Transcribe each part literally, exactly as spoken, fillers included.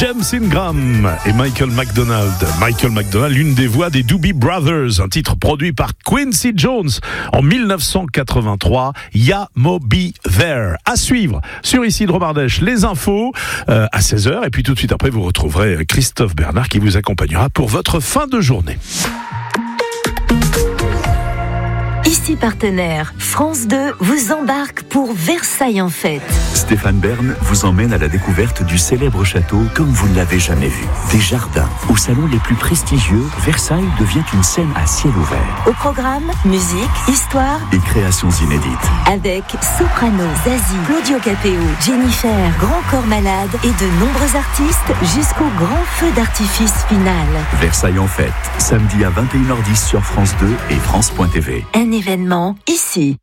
James Ingram et Michael McDonald. Michael McDonald, l'une des voix des Doobie Brothers, un titre produit par Quincy Jones en dix-neuf cent quatre-vingt-trois. Ya Mo Be There. À suivre sur Ici de Romardèche, les infos euh, à seize heures. Et puis tout de suite après, vous retrouverez Christophe Bernard qui vous accompagnera pour votre fin de journée. Ici partenaire, France deux vous embarque pour Versailles en fête. Stéphane Bern vous emmène à la découverte du célèbre château comme vous ne l'avez jamais vu. Des jardins, aux salons les plus prestigieux, Versailles devient une scène à ciel ouvert. Au programme, musique, histoire et créations inédites. Avec Soprano, Zazie, Claudio Capéo, Jennifer, Grand Corps Malade et de nombreux artistes jusqu'au grand feu d'artifice final. Versailles en fête, samedi à vingt et une heures dix sur France deux et France point T V. Un événement ici.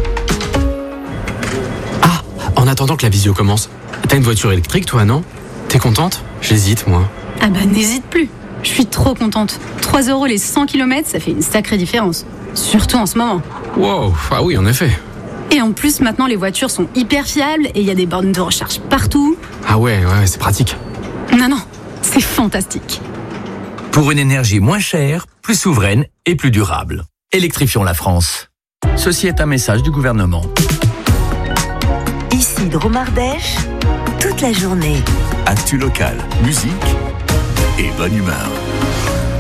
Ah, en attendant que la visio commence, t'as une voiture électrique toi, non? T'es contente? J'hésite moi. Ah bah n'hésite plus, je suis trop contente. trois euros les cent kilomètres, ça fait une sacrée différence. Surtout en ce moment. Wow, ah oui en effet. Et en plus maintenant les voitures sont hyper fiables et il y a des bornes de recharge partout. Ah ouais, ouais, c'est pratique. Non, non, c'est fantastique. Pour une énergie moins chère, plus souveraine et plus durable. Électrifions la France. Ceci est un message du gouvernement. Ici de Romardèche, toute la journée. Actu local, musique et bonne humeur.